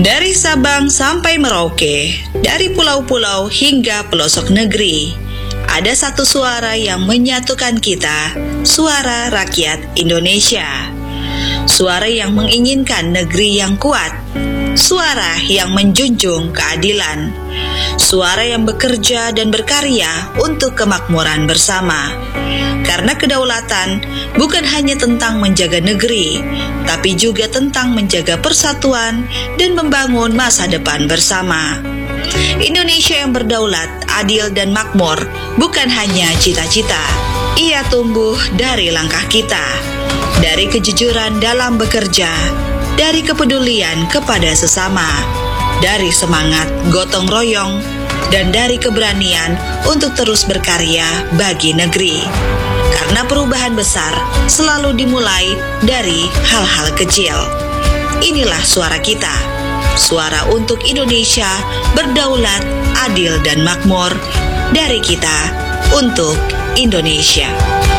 Dari Sabang sampai Merauke, dari pulau-pulau hingga pelosok negeri, ada satu suara yang menyatukan kita, suara rakyat Indonesia. Suara yang menginginkan negeri yang kuat, suara yang menjunjung keadilan, suara yang bekerja dan berkarya untuk kemakmuran bersama. Karena kedaulatan bukan hanya tentang menjaga negeri, tapi juga tentang menjaga persatuan dan membangun masa depan bersama. Indonesia yang berdaulat, adil dan makmur bukan hanya cita-cita. Ia tumbuh dari langkah kita, dari kejujuran dalam bekerja, dari kepedulian kepada sesama, dari semangat gotong royong, dan dari keberanian untuk terus berkarya bagi negeri. Karena perubahan besar selalu dimulai dari hal-hal kecil. Inilah suara kita, suara untuk Indonesia berdaulat, adil dan makmur, dari kita untuk Indonesia.